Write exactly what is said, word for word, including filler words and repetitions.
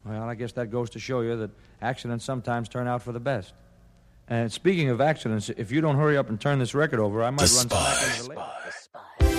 Well, I guess that goes to show you that accidents sometimes turn out for the best. And speaking of accidents, if you don't hurry up and turn this record over, I might The run some Spy. back into the lake.